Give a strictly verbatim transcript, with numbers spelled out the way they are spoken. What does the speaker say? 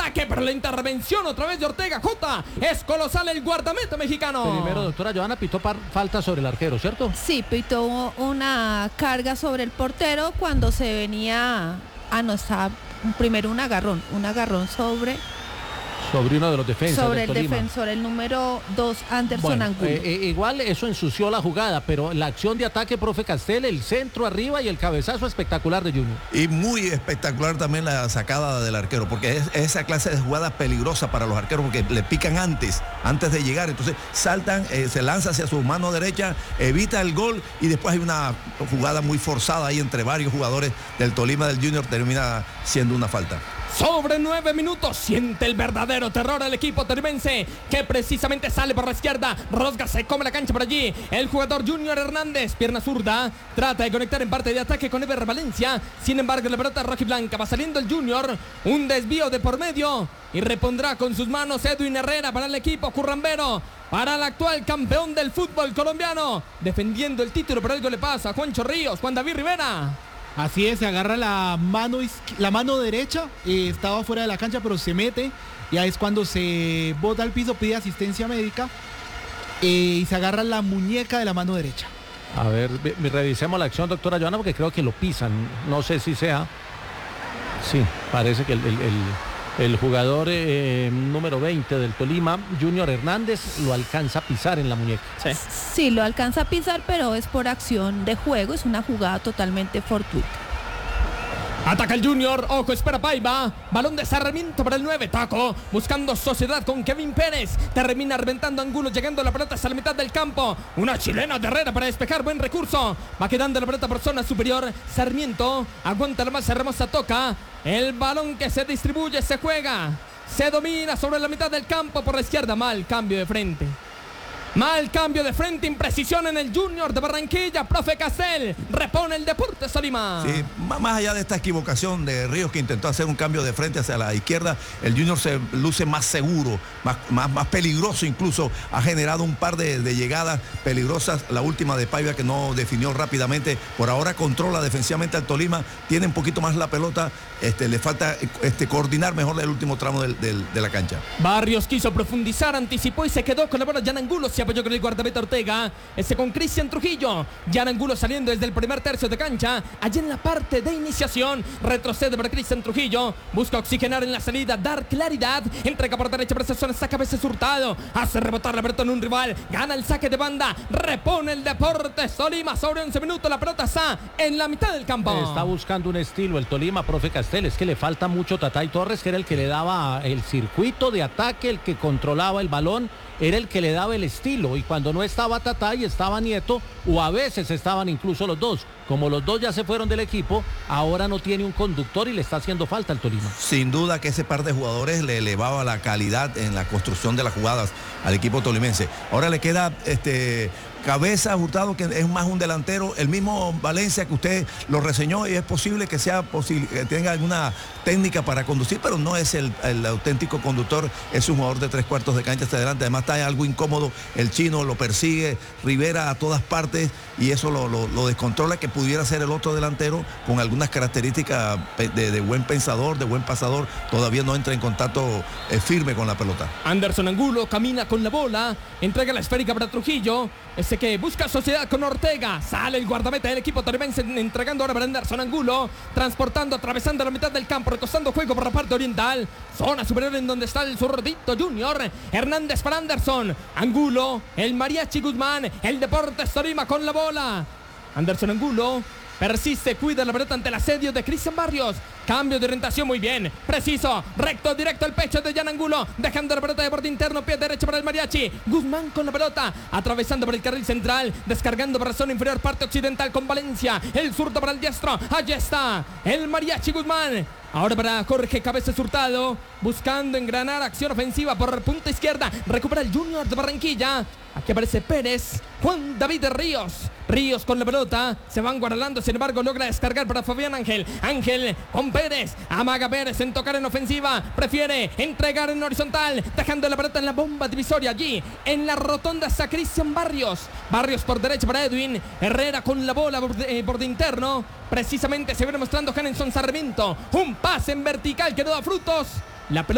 ataque, pero la intervención otra vez de Ortega. Jota, es colosal el guardameta mexicano. Primero, doctora Johanna, pitó par, falta sobre el arquero, ¿cierto? Sí, pitó una carga sobre el portero cuando se venía... Ah, no, estaba primero un agarrón, un agarrón sobre... Sobre uno de los defensas Sobre del el Tolima. defensor, el número dos, Anderson Bueno, Angulo. eh, eh, igual eso ensució la jugada, pero la acción de ataque, profe Castel, el centro arriba y el cabezazo espectacular de Junior. Y muy espectacular también la sacada del arquero, porque es, es esa clase de jugada peligrosa para los arqueros, porque le pican antes, antes de llegar. Entonces saltan, eh, se lanza hacia su mano derecha, evita el gol y después hay una jugada muy forzada ahí entre varios jugadores del Tolima, del Junior, termina siendo una falta. Sobre nueve minutos, siente el verdadero terror al equipo tolimense, que precisamente sale por la izquierda. Rosga se come la cancha por allí. El jugador Junior Hernández, pierna zurda, trata de conectar en parte de ataque con Ever Valencia. Sin embargo, la pelota roja y blanca va saliendo el Junior. Un desvío de por medio y repondrá con sus manos Edwin Herrera para el equipo currambero, para el actual campeón del fútbol colombiano, defendiendo el título. Por algo le pasa a Juancho Ríos, Juan David Rivera. Así es, se agarra la mano, la mano derecha, eh, estaba fuera de la cancha, pero se mete, ya es cuando se bota al piso, pide asistencia médica eh, y se agarra la muñeca de la mano derecha. A ver, revisemos la acción, doctora Johanna, porque creo que lo pisan, no sé si sea. Sí, parece que el, el, el, el jugador eh, número veinte del Tolima, Junior Hernández, lo alcanza a pisar en la muñeca. Sí. Sí, lo alcanza a pisar, pero es por acción de juego, es una jugada totalmente fortuita. Ataca el Junior, ojo, espera Paiva. Balón de Sarmiento para el nueve, taco, buscando sociedad con Kevin Pérez. Termina reventando Angulo, llegando la pelota hasta la mitad del campo. Una chilena de Herrera para despejar, buen recurso. Va quedando la pelota por zona superior. Sarmiento aguanta la masa hermosa, toca. El balón que se distribuye, se juega, se domina sobre la mitad del campo por la izquierda. Mal cambio de frente. Mal cambio de frente, imprecisión en el Junior de Barranquilla. Profe Castel, repone el Deportes Tolima. Sí, más allá de esta equivocación de Ríos, que intentó hacer un cambio de frente hacia la izquierda, el Junior se luce más seguro, más, más, más peligroso incluso. Ha generado un par de, de llegadas peligrosas. La última de Paiva, que no definió rápidamente. Por ahora controla defensivamente al Tolima. Tiene un poquito más la pelota. Este, le falta este, coordinar mejor el último tramo del, del, de la cancha. Barrios quiso profundizar, anticipó y se quedó con la bola. Jan Angulo se apoyó con el guardameta Ortega. Ese con Cristian Trujillo. Jan Angulo saliendo desde el primer tercio de cancha. Allí en la parte de iniciación. Retrocede para Cristian Trujillo. Busca oxigenar en la salida, dar claridad. Entrega por derecha para esa zona. Saca a veces Hurtado. Hace rebotar la pelota en un rival. Gana el saque de banda. Repone el Deportes Tolima sobre once minutos. La pelota está en la mitad del campo. Está buscando un estilo el Tolima, profe Castel. Es que le falta mucho. Tatay Torres, que era el que le daba el circuito de ataque, el que controlaba el balón, era el que le daba el estilo. Y cuando no estaba Tatay, estaba Nieto, o a veces estaban incluso los dos. Como los dos ya se fueron del equipo, ahora no tiene un conductor y le está haciendo falta al Tolima. Sin duda que ese par de jugadores le elevaba la calidad en la construcción de las jugadas al equipo tolimense. Ahora le queda este Cabeza, Hurtado, que es más un delantero. El mismo Valencia, que usted lo reseñó, y es posible que sea posible, que tenga alguna técnica para conducir, pero no es el, el auténtico conductor. Es un jugador de tres cuartos de cancha hasta adelante. Además está algo incómodo. El chino lo persigue, Rivera a todas partes, y eso lo, lo, lo descontrola, que pudiera ser el otro delantero con algunas características de, de buen pensador, de buen pasador. Todavía no entra en contacto eh, firme con la pelota. Anderson Angulo camina con la bola, entrega la esférica para Trujillo. Ese que busca sociedad con Ortega. Sale el guardameta del equipo tolimense, entregando ahora para Anderson Angulo, transportando, atravesando la mitad del campo, recostando juego por la parte oriental. Zona superior en donde está el zurdito Junior. Hernández para Anderson Angulo, el Mariachi Guzmán, el Deportes Tolima con la bola. Anderson Angulo persiste, cuida la pelota ante el asedio de Cristian Barrios. Cambio de orientación muy bien, preciso, recto, directo al pecho de Jan Angulo, dejando la pelota de borde interno, pie derecho para el Mariachi. Guzmán con la pelota, atravesando por el carril central, descargando por la zona inferior, parte occidental con Valencia. El zurdo para el diestro, allí está el Mariachi Guzmán. Ahora para Jorge Cabezas Hurtado, buscando engranar acción ofensiva por punta izquierda. Recupera el Junior de Barranquilla. Aquí aparece Pérez, Juan David Ríos. Ríos con la pelota, se van guardando, sin embargo logra descargar para Fabián Ángel. Ángel con Pérez, amaga Pérez en tocar en ofensiva, prefiere entregar en horizontal, dejando la pelota en la bomba divisoria. Allí en la rotonda está Cristian Barrios. Barrios por derecha para Edwin Herrera con la bola borde, eh, borde interno. Precisamente se viene mostrando Hanenson Sarmiento. Un pase en vertical que no da frutos. La pelota